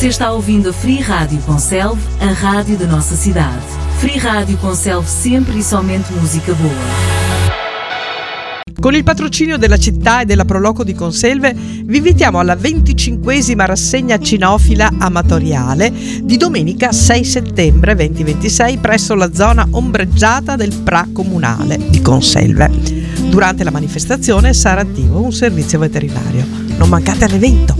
Você está ouvindo a Free Rádio Conselve, a rádio da nossa cidade. Free Rádio Conselve, sempre e somente música boa. Con il patrocinio della città e della Proloco di Conselve vi invitiamo alla 25esima rassegna cinofila amatoriale di domenica 6 settembre 2026 presso la zona ombreggiata del Pra Comunale di Conselve. Durante la manifestazione sarà attivo un servizio veterinario. Non mancate all'evento!